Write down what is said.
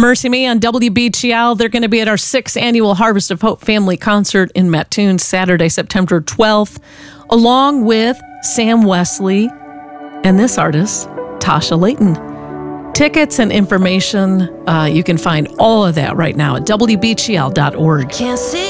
Mercy Me on WBGL. They're going to be at our 6th annual Harvest of Hope Family Concert in Mattoon, Saturday, September 12th, along with Sam Wesley and this artist, Tasha Layton. Tickets and information, you can find all of that right now at WBGL.org. Can't see